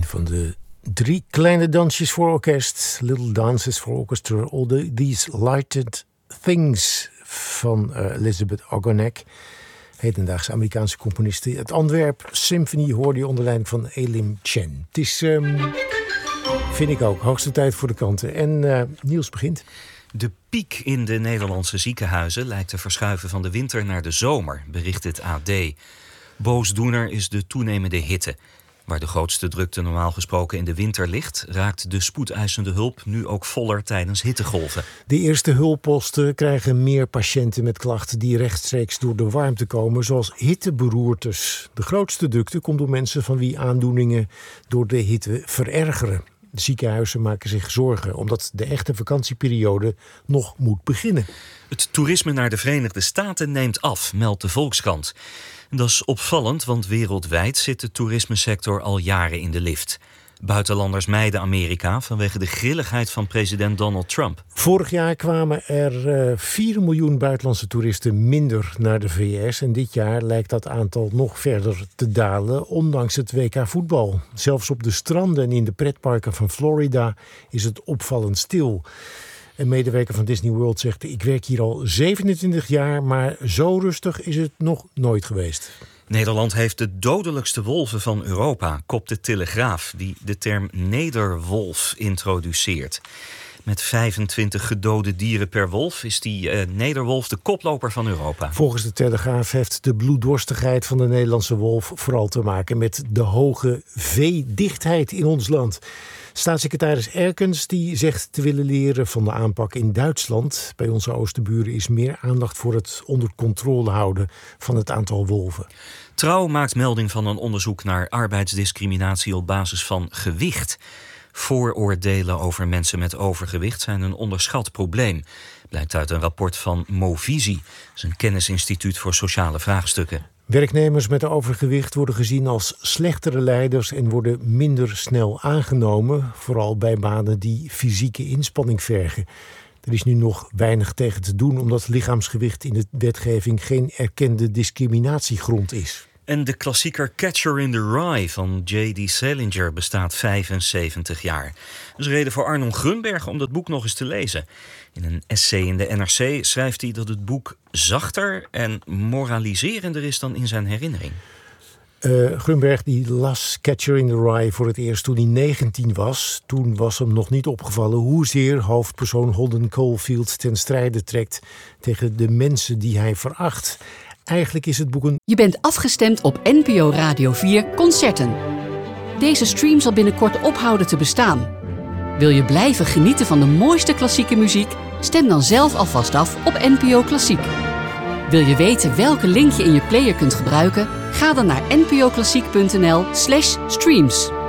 Een van de 3 kleine dansjes voor orkest. Little Dances for Orchestra. All These Lighted Things van Elizabeth Ogonek. Hedendaagse Amerikaanse componiste. Het Antwerp Symphony hoorde je onder leiding van Elim Chen. Het is, vind ik ook, hoogste tijd voor de kanten. En Niels begint. De piek in de Nederlandse ziekenhuizen lijkt te verschuiven van de winter naar de zomer, bericht het AD. Boosdoener is de toenemende hitte. Waar de grootste drukte normaal gesproken in de winter ligt, raakt de spoedeisende hulp nu ook voller tijdens hittegolven. De eerste hulpposten krijgen meer patiënten met klachten die rechtstreeks door de warmte komen, zoals hitteberoertes. De grootste drukte komt door mensen van wie aandoeningen door de hitte verergeren. De ziekenhuizen maken zich zorgen, omdat de echte vakantieperiode nog moet beginnen. Het toerisme naar de Verenigde Staten neemt af, meldt de Volkskrant. Dat is opvallend, want wereldwijd zit de toerismesector al jaren in de lift. Buitenlanders mijden Amerika vanwege de grilligheid van president Donald Trump. Vorig jaar kwamen er 4 miljoen buitenlandse toeristen minder naar de VS. En dit jaar lijkt dat aantal nog verder te dalen, ondanks het WK voetbal. Zelfs op de stranden en in de pretparken van Florida is het opvallend stil. Een medewerker van Disney World zegt: ik werk hier al 27 jaar, maar zo rustig is het nog nooit geweest. Nederland heeft de dodelijkste wolven van Europa, kopt de Telegraaf, die de term nederwolf introduceert. Met 25 gedode dieren per wolf is die nederwolf de koploper van Europa. Volgens de Telegraaf heeft de bloeddorstigheid van de Nederlandse wolf vooral te maken met de hoge veedichtheid in ons land. Staatssecretaris Erkens die zegt te willen leren van de aanpak in Duitsland. Bij onze oosterburen is meer aandacht voor het onder controle houden van het aantal wolven. Trouw maakt melding van een onderzoek naar arbeidsdiscriminatie op basis van gewicht. Vooroordelen over mensen met overgewicht zijn een onderschat probleem. Blijkt uit een rapport van Movisie. Dat is een kennisinstituut voor sociale vraagstukken. Werknemers met overgewicht worden gezien als slechtere leiders en worden minder snel aangenomen, vooral bij banen die fysieke inspanning vergen. Er is nu nog weinig tegen te doen omdat lichaamsgewicht in de wetgeving geen erkende discriminatiegrond is. En de klassieker Catcher in the Rye van J.D. Salinger bestaat 75 jaar. Dat is reden voor Arnon Grunberg om dat boek nog eens te lezen. In een essay in de NRC schrijft hij dat het boek zachter en moraliserender is dan in zijn herinnering. Grunberg die las Catcher in the Rye voor het eerst toen hij 19 was. Toen was hem nog niet opgevallen hoezeer hoofdpersoon Holden Caulfield ten strijde trekt tegen de mensen die hij veracht. Eigenlijk is het boek een... Je bent afgestemd op NPO Radio 4 Concerten. Deze stream zal binnenkort ophouden te bestaan. Wil je blijven genieten van de mooiste klassieke muziek? Stem dan zelf alvast af op NPO Klassiek. Wil je weten welke link je in je player kunt gebruiken? Ga dan naar npoklassiek.nl/streams.